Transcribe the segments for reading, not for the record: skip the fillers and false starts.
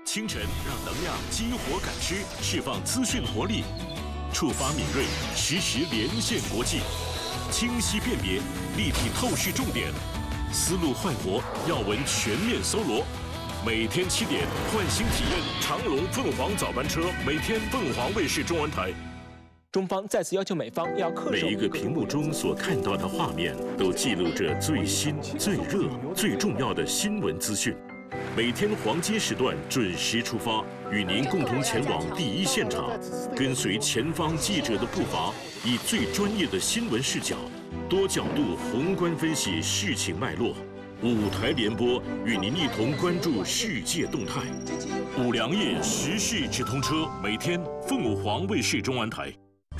清晨让能量激活感知，释放资讯活力，触发敏锐，实时连线国际，清晰辨别，立体透视重点，思路焕活，要闻全面搜罗。每天7点，换新体验长龙凤凰早班车，每天凤凰卫视中文台。 中方再次要求美方要恪守每一个屏幕中所看到的画面，都记录着最新、最热、最重要的新闻资讯。每天黄金时段准时出发，与您共同前往第一现场，跟随前方记者的步伐，以最专业的新闻视角，多角度宏观分析事情脉络。5台联播，与您一同关注世界动态。5粮液时事直通车，每天凤凰卫视中文台。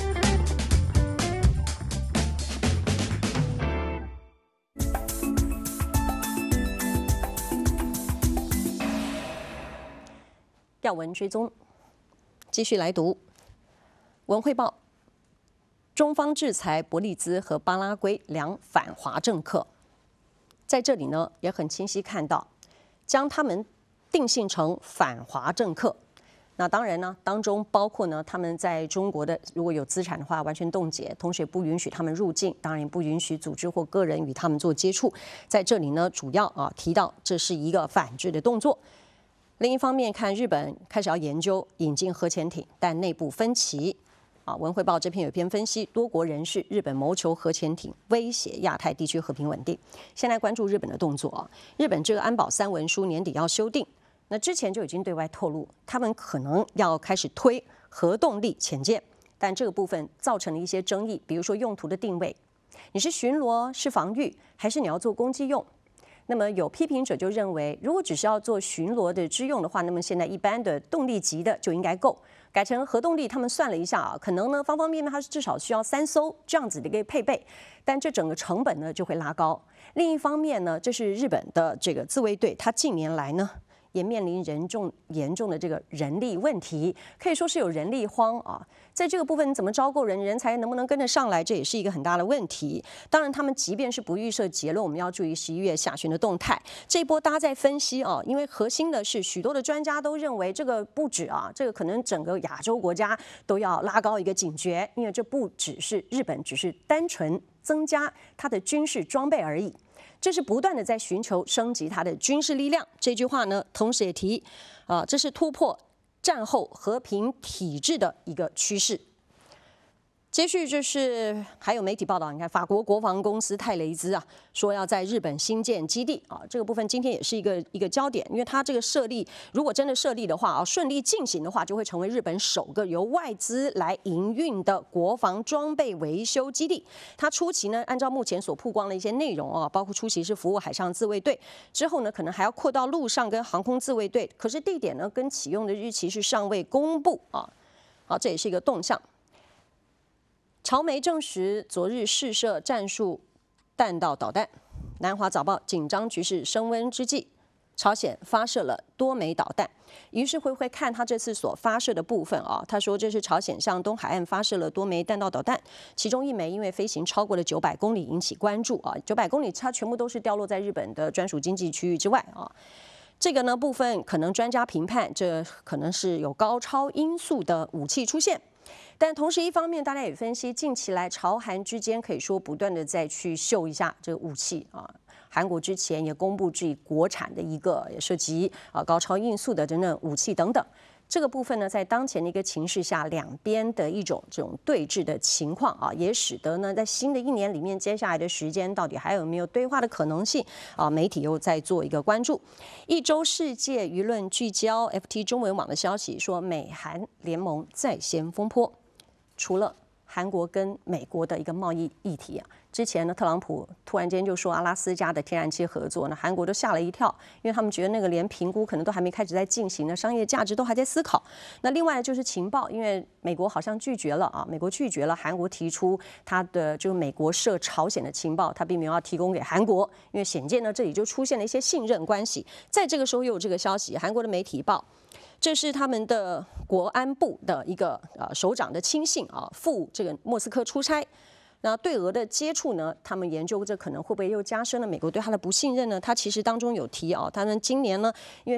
要闻追踪，继续来读。文汇报：中方制裁伯利兹和巴拉圭2反华政客，在这里呢也很清晰看到，将他们定性成反华政客。那当然呢，当中包括呢他们在中国的如果有资产的话，完全冻结，同时也不允许他们入境，当然也不允许组织或个人与他们做接触。在这里呢，主要提到这是一个反制的动作。另一方面，看日本开始要研究引进核潜艇，但内部分歧。文汇报这篇有一篇分析，多国人士日本谋求核潜艇威胁亚太地区和平稳定。先来关注日本的动作日本这个安保3文书年底要修订，那之前就已经对外透露，他们可能要开始推核动力潜舰，但这个部分造成了一些争议，比如说用途的定位，你是巡逻、是防御，还是你要做攻击用？那么有批评者就认为，如果只是要做巡逻的之用的话，那么现在一般的动力级的就应该够。改成核动力，他们算了一下可能呢方方面面它至少需要3艘这样子的一个配备，但这整个成本呢就会拉高。另一方面呢，这是日本的这个自卫队，它近年来呢也面临严重的这个人力问题，可以说是有人力荒在这个部分怎么招够人才能不能跟得上来，这也是一个很大的问题。当然，他们即便是不预设结论，我们要注意11月下旬的动态。这一波大家在分析因为核心的是许多的专家都认为这个不止这个可能整个亚洲国家都要拉高一个警觉，因为这不只是日本，只是单纯增加它的军事装备而已。这是不断的在寻求升级它的军事力量。这句话呢，同时也提这是突破战后和平体制的一个趋势。接续就是还有媒体报道，你看法国国防公司泰雷兹说要在日本新建基地这个部分今天也是一个焦点，因为它这个设立如果真的设立的话顺利进行的话，就会成为日本首个由外资来营运的国防装备维修基地。它初期呢，按照目前所曝光的一些内容包括初期是服务海上自卫队，之后呢可能还要扩到陆上跟航空自卫队，可是地点呢跟启用的日期是尚未公布这也是一个动向。朝媒证实，昨日试射战术弹道导弹。南华早报紧张局势升温之际，朝鲜发射了多枚导弹。于是会看他这次所发射的部分他说这是朝鲜向东海岸发射了多枚弹道导弹，其中1枚因为飞行超过了900公里引起关注900公里它全部都是掉落在日本的专属经济区域之外这个呢部分可能专家评判，这可能是有高超音速的武器出现。但同时一方面，大家也分析，近期来朝韩之间可以说不断的再去秀一下这个武器韩国之前也公布自己国产的一个也涉及高超音速的等等武器等等。这个部分呢，在当前的一个情势下，两边的这种对峙的情况也使得呢，在新的1年里面，接下来的时间到底还有没有对话的可能性媒体又在做一个关注。一周世界舆论聚焦 FT 中文网的消息说，美韩联盟再掀风波。除了韩国跟美国的一个贸易议题之前呢，特朗普突然间就说阿拉斯加的天然气合作呢，韩国都吓了一跳，因为他们觉得那个连评估可能都还没开始在进行呢，商业价值都还在思考。那另外就是情报，因为美国好像拒绝了美国拒绝了韩国提出他的就是美国涉朝鲜的情报，他并没有要提供给韩国，因为显见呢这里就出现了一些信任关系。在这个时候又有这个消息，韩国的媒体报。这是他们的国安部的一个首长的亲信赴这个莫斯科出差，那对俄的接触呢，他们研究这可能会不会又加深了美国对他的不信任呢？他其实当中有提他们今年呢，因为